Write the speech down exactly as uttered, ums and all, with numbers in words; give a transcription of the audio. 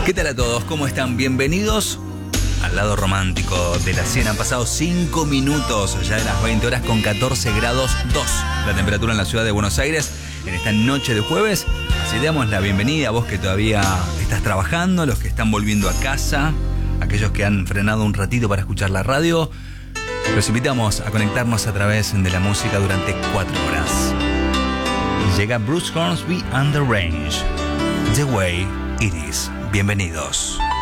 ¿Qué tal a todos? ¿Cómo están? Bienvenidos al lado romántico de la cena. Han pasado cinco minutos ya de las veinte horas con catorce grados dos la temperatura en la ciudad de Buenos Aires en esta noche de jueves. Así te damos la bienvenida a vos que todavía estás trabajando, los que están volviendo a casa, aquellos que han frenado un ratito para escuchar la radio. Los invitamos a conectarnos a través de la música durante cuatro horas. Llega Bruce Hornsby and the Range, The Way It Is. Bienvenidos.